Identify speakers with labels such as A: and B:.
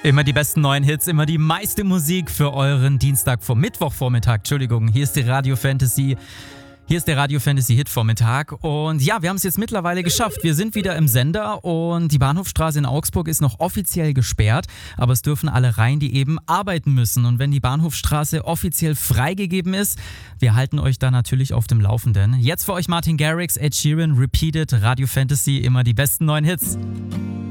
A: Immer die besten neuen Hits, immer die meiste Musik für euren Mittwochvormittag. Entschuldigung, hier ist die Radio Fantasy. Hier ist der Radio Fantasy Hit Vormittag und ja, wir haben es jetzt mittlerweile geschafft. Wir sind wieder im Sender und die Bahnhofstraße in Augsburg ist noch offiziell gesperrt, aber es dürfen alle rein, die eben arbeiten müssen. Und wenn die Bahnhofstraße offiziell freigegeben ist, wir halten euch da natürlich auf dem Laufenden. Jetzt für euch Martin Garrix, Ed Sheeran, Repeated, Radio Fantasy, immer die besten neuen Hits.